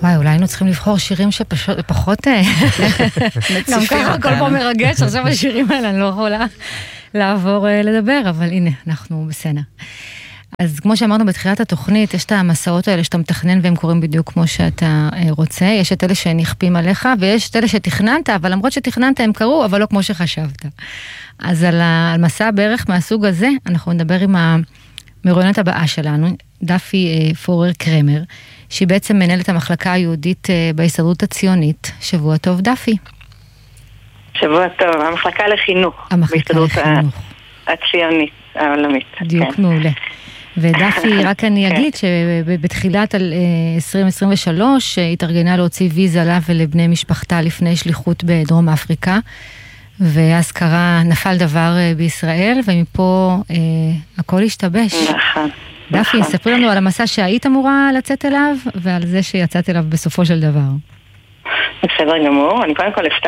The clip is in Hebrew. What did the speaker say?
וואי, אולי היינו צריכים לבחור שירים שפחות גם ככה הכל פה מרגש, עכשיו השירים האלה אני לא יכולה לעבור לדבר, אבל הנה, אנחנו בסדר. אז כמו שאמרנו בתחילת התוכנית, יש את המסעות האלה שאתה מתכנן והם קוראים בדיוק כמו שאתה רוצה, יש את אלה שנכפים עליך, ויש את אלה שתכננת, אבל למרות שתכננת הם קרו, אבל לא כמו שחשבת. אז על מסע בערך מהסוג הזה, אנחנו נדבר עם המרואיינת הבאה שלנו, דפי פורר קרמר, שהיא בעצם מנהלת המחלקה היהודית בהסתדרות הציונית. שבוע טוב, דפי. שבוע טוב, המחלקה לחינוך. המחלקה לחינוך. הציונית, העולמית. בדיוק, מעולה. ודפי, רק אני אגיד שבתחילת 2023 התארגנה להוציא ויזה לה ולבני משפחתה לפני שליחות בדרום אפריקה, ואז קרה, נפל דבר בישראל, ומפה הכל השתבש. נכון. דפי, ספרי לנו על המסע שהיית אמורה לצאת אליו, ועל זה שיצאת אליו בסופו של דבר. בסדר גמור, אני קודם כל אפתח